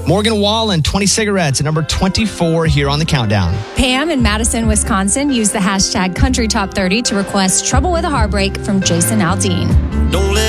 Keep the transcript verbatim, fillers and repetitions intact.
Morgan Wallen, twenty cigarettes at number twenty-four here on the countdown. Pam in Madison, Wisconsin used the hashtag Country Top thirty to request Trouble with a Heartbreak from Jason Aldean. Don't let